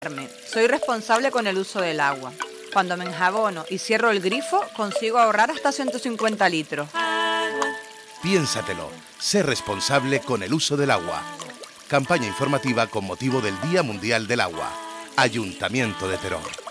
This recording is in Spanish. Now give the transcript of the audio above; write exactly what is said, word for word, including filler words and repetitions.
enjabolarme. Soy responsable con el uso del agua. Cuando me enjabono y cierro el grifo, consigo ahorrar hasta ciento cincuenta litros. Piénsatelo. Sé responsable con el uso del agua. Campaña informativa con motivo del Día Mundial del Agua. Ayuntamiento de Terón.